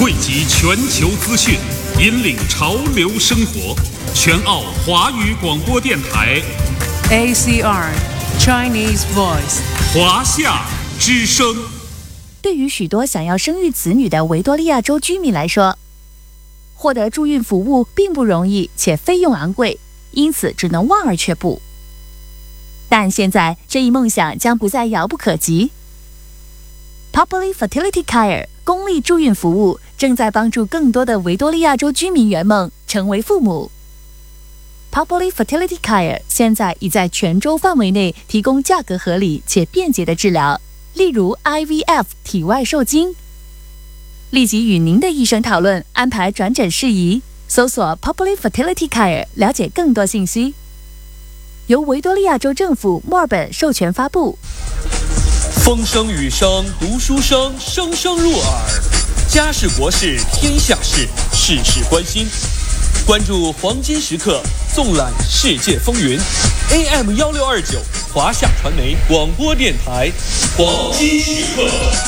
汇集全球资讯，引领潮流生活。全澳华语广播电台 ACR Chinese Voice 华夏之声。 对于许多想要生育子女的维多利亚州居民来说，获得助孕服务并不容易，且费用昂贵，因此只能望而却步。但现在这一梦想将不再遥不可及。Populi Fertility Care 公立助孕服务正在帮助更多的维多利亚州居民圆梦，成为父母。Populi Fertility Care 现在已在全州范围内提供价格合理且便捷的治疗，例如 IVF 体外受精。立即与您的医生讨论安排转诊事宜，搜索 Populi Fertility Care 了解更多信息。由维多利亚州政府墨尔本授权发布。 风声雨声读书声，声声入耳。家事国事天下事，事事关心。关注黄金时刻，纵览世界风云。AM1629华夏传媒广播电台，黄金时刻。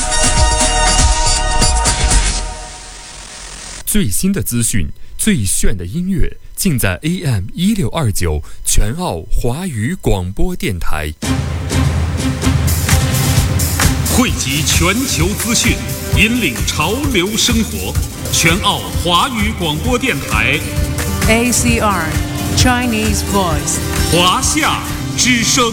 最新的资讯，最炫的音乐，尽在 AM1629全澳华语广播电台。 汇集全球资讯，引领潮流生活。全澳华语广播电台 ACR Chinese Voice 华夏之声。